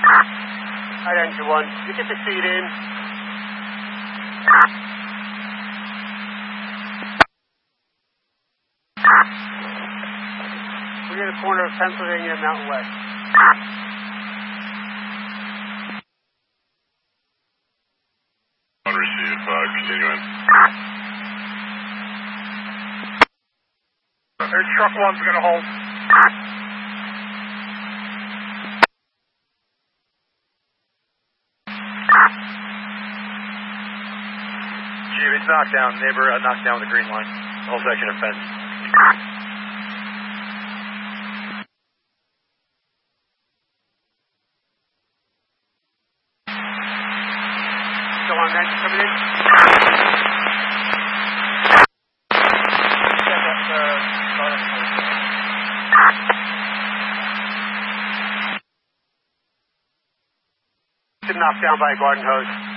Alright, engine 1, you get the seat in. We're near the corner of Pennsylvania and Mountain West. Received, continuing. Truck 1's going to hold. Chief, it's knocked down. Neighbor knocked down the green line. The whole section of fence. Still on engine coming in. Knocked down by a garden hose.